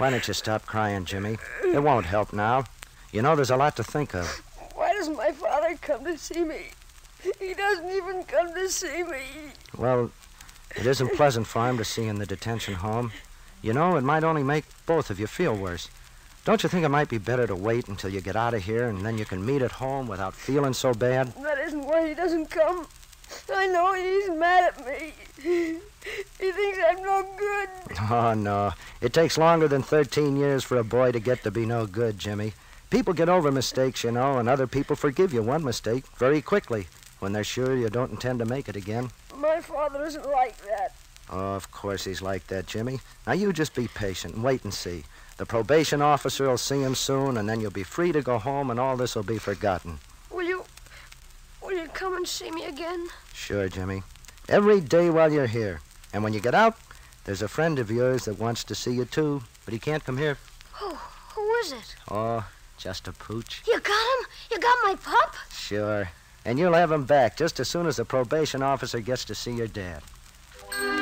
Why don't you stop crying, Jimmy? It won't help now. You know, there's a lot to think of. Why doesn't my father come to see me? He doesn't even come to see me. Well, it isn't pleasant for him to see you in the detention home. You know, it might only make both of you feel worse. Don't you think it might be better to wait until you get out of here and then you can meet at home without feeling so bad? That isn't why he doesn't come. I know he's mad at me. He thinks I'm no good. Oh, no. It takes longer than 13 years for a boy to get to be no good, Jimmy. People get over mistakes, you know, and other people forgive you one mistake very quickly when they're sure you don't intend to make it again. My father isn't like that. Oh, of course he's like that, Jimmy. Now, you just be patient and wait and see. The probation officer will see him soon, and then you'll be free to go home, and all this will be forgotten. Will you come and see me again? Sure, Jimmy. Every day while you're here. And when you get out, there's a friend of yours that wants to see you, too, but he can't come here. Who is it? Oh, just a pooch. You got him? You got my pup? Sure. And you'll have him back just as soon as the probation officer gets to see your dad.